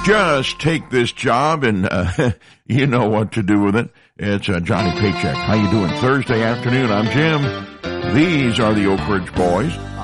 Just take this job and you know what to do with it. It's Johnny Paycheck. How you doing? Thursday afternoon. I'm Jim. These are the Oak Ridge Boys.